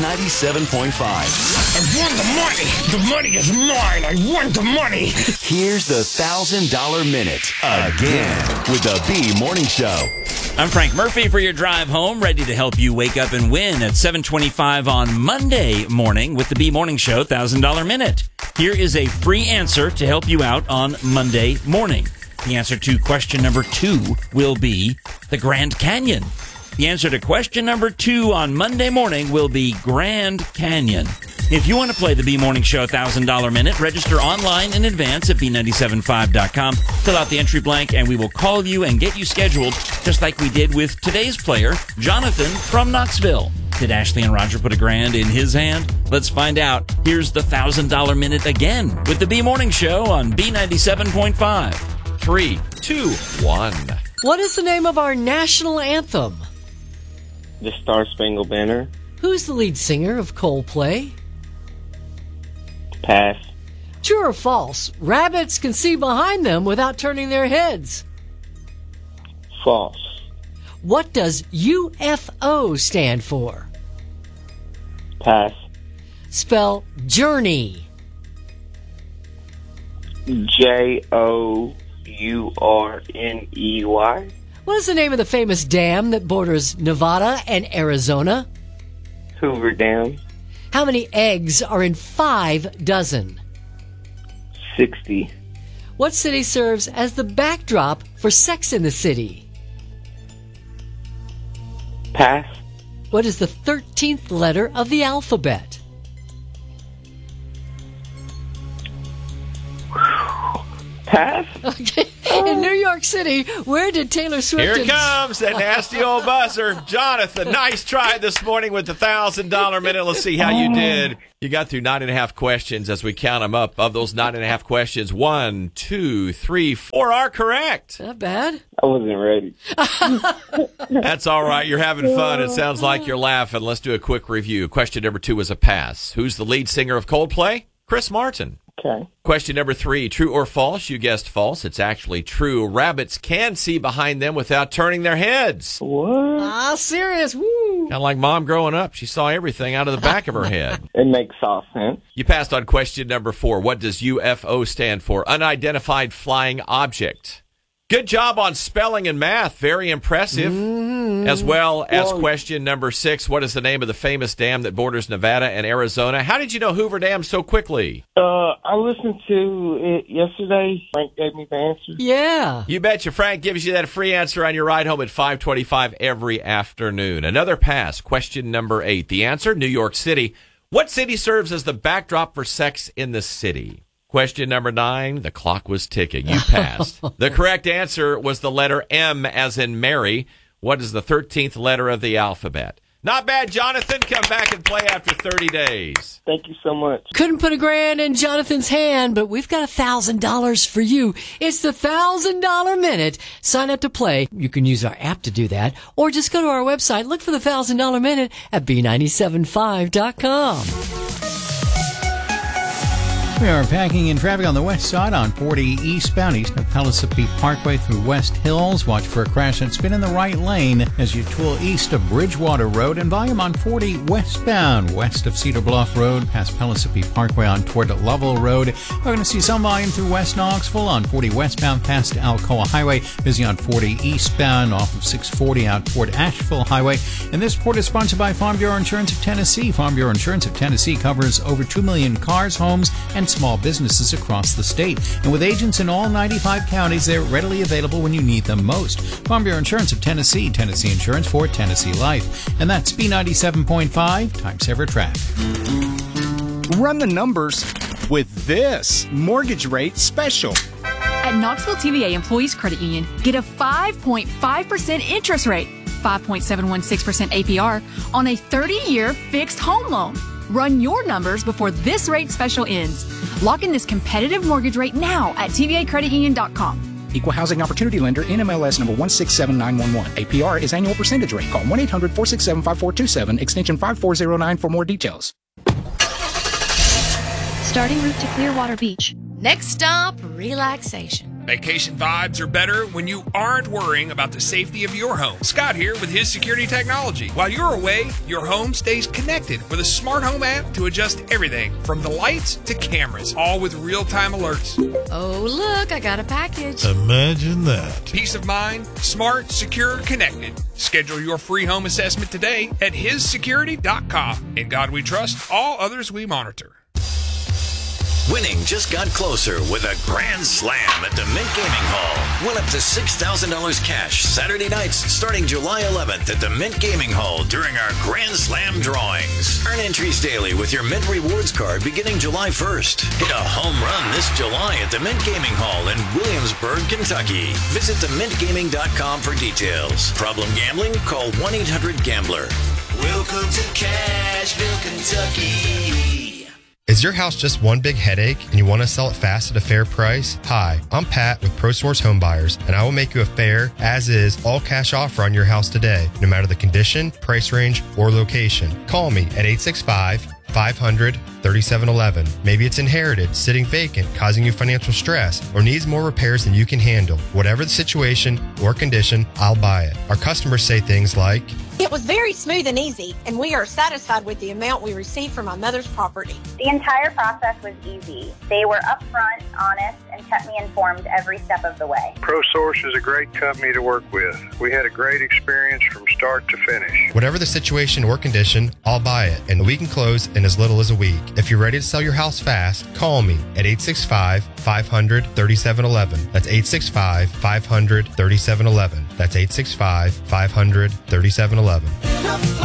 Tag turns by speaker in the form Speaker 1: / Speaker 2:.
Speaker 1: B97.5.
Speaker 2: I won the money. The money is mine. I won the money.
Speaker 1: Here's the $1,000 Minute again with the B Morning Show.
Speaker 3: I'm Frank Murphy for your drive home, ready to help you wake up and win at 7:25 on Monday morning with the B Morning Show $1,000 Minute. Here is a free answer to help you out on Monday morning. The answer to question number 2 will be the Grand Canyon. The answer to question number 2 on Monday morning will be Grand Canyon. If you want to play the B Morning Show $1,000 Minute, register online in advance at B975.com. Fill out the entry blank, and we will call you and get you scheduled, just like we did with today's player, Jonathan from Knoxville. Did Ashley and Roger put a grand in his hand? Let's find out. Here's the $1,000 Minute again with the B Morning Show on B97.5. 3, 2, 1.
Speaker 4: What is the name of our national anthem?
Speaker 5: The Star Spangled Banner.
Speaker 4: Who's the lead singer of Coldplay?
Speaker 5: Pass.
Speaker 4: True or false? Rabbits can see behind them without turning their heads.
Speaker 5: False.
Speaker 4: What does UFO stand for?
Speaker 5: Pass.
Speaker 4: Spell journey.
Speaker 5: Journey.
Speaker 4: What is the name of the famous dam that borders Nevada and Arizona?
Speaker 5: Hoover Dam.
Speaker 4: How many eggs are in 5 dozen?
Speaker 5: 60.
Speaker 4: What city serves as the backdrop for Sex in the City?
Speaker 5: Pass.
Speaker 4: What is the 13th letter of the alphabet?
Speaker 5: Pass.
Speaker 4: Okay. In New York City, where did Taylor Swift...
Speaker 6: Here it comes, that nasty old buzzer. Jonathan, nice try this morning with the $1,000 Minute. Let's see how you did. You got through 9.5 questions as we count them up. Of those 9.5 questions, 1, 2, 3, 4 are correct.
Speaker 4: Not bad.
Speaker 5: I wasn't ready.
Speaker 6: That's all right. You're having fun. It sounds like you're laughing. Let's do a quick review. Question number 2 was a pass. Who's the lead singer of Coldplay? Chris Martin.
Speaker 5: Okay.
Speaker 6: Question number 3, true or false? You guessed false. It's actually true. Rabbits can see behind them without turning their heads.
Speaker 5: What?
Speaker 4: Serious. Woo.
Speaker 6: Kind of like Mom growing up. She saw everything out of the back of her head.
Speaker 5: It makes all sense.
Speaker 6: You passed on question number 4. What does UFO stand for? Unidentified flying object. Good job on spelling and math. Very impressive. As well as question number 6. What is the name of the famous dam that borders Nevada and Arizona? How did you know Hoover Dam so quickly?
Speaker 5: I listened to it yesterday. Frank gave me the answer.
Speaker 4: Yeah.
Speaker 6: You betcha. Frank gives you that free answer on your ride home at 5:25 every afternoon. Another pass. Question number 8. The answer, New York City. What city serves as the backdrop for Sex in the City? Question number 9, the clock was ticking. You passed. The correct answer was the letter M as in Mary. What is the 13th letter of the alphabet? Not bad, Jonathan. Come back and play after 30 days.
Speaker 5: Thank you so much.
Speaker 4: Couldn't put a grand in Jonathan's hand, but we've got $1,000 for you. It's the $1,000 Minute. Sign up to play. You can use our app to do that, or just go to our website, look for the $1,000 Minute at B975.com.
Speaker 7: We are packing in traffic on the west side on 40 eastbound east of Pellissippi Parkway through West Hills. Watch for a crash and spin in the right lane as you tool east of Bridgewater Road, and volume on 40 westbound west of Cedar Bluff Road past Pellissippi Parkway on toward Lovell Road. We're going to see some volume through West Knoxville on 40 westbound past Alcoa Highway. Busy on 40 eastbound off of 640 out toward Asheville Highway. And this report is sponsored by Farm Bureau Insurance of Tennessee. Farm Bureau Insurance of Tennessee covers over 2 million cars, homes, and small businesses across the state. And with agents in all 95 counties, they're readily available when you need them most. Farm Bureau Insurance of Tennessee, Tennessee Insurance for Tennessee Life. And that's B97.5 Time Saver Traffic.
Speaker 8: Run the numbers with this mortgage rate special.
Speaker 9: At Knoxville TVA Employees Credit Union, get a 5.5% interest rate, 5.716% APR on a 30-year fixed home loan. Run your numbers before this rate special ends. Lock in this competitive mortgage rate now at tvacreditunion.com.
Speaker 8: Equal Housing Opportunity Lender, NMLS number 167911. APR is annual percentage rate. Call 1-800-467-5427, extension 5409 for more details.
Speaker 10: Starting route to Clearwater Beach.
Speaker 11: Next stop, relaxation.
Speaker 10: Vacation vibes are better when you aren't worrying about the safety of your home. Scott here with his security technology. While you're away, your home stays connected with a smart home app to adjust everything from the lights to cameras, all with real-time alerts.
Speaker 11: Oh, look, I got a package.
Speaker 12: Imagine that.
Speaker 10: Peace of mind, smart, secure, connected. Schedule your free home assessment today at hissecurity.com. In God we trust, all others we monitor.
Speaker 1: Winning just got closer with a grand slam at the Mint Gaming Hall. Win up to $6,000 cash Saturday nights starting July 11th at the Mint Gaming Hall during our Grand Slam drawings. Earn entries daily with your Mint Rewards card beginning July 1st. Hit a home run this July at the Mint Gaming Hall in Williamsburg, Kentucky. Visit themintgaming.com for details. Problem gambling? Call 1-800-GAMBLER.
Speaker 13: Welcome to Cashville, Kentucky.
Speaker 14: Is your house just one big headache and you want to sell it fast at a fair price? Hi, I'm Pat with ProSource Home Buyers, and I will make you a fair, as-is, all-cash offer on your house today, no matter the condition, price range, or location. Call me at 865-500-3711. Maybe it's inherited, sitting vacant, causing you financial stress, or needs more repairs than you can handle. Whatever the situation or condition, I'll buy it. Our customers say things like,
Speaker 15: "It was very smooth and easy, and we are satisfied with the amount we received from my mother's property."
Speaker 16: The entire process was easy. They were upfront, honest, and kept me informed every step of the way.
Speaker 17: ProSource is a great company to work with. We had a great experience from start to finish.
Speaker 14: whatever the situation or condition, I'll buy it, and we can close in as little as a week. If you're ready to sell your house fast, call me at 865-500-3711. That's 865-500-3711. That's 865-500-3711.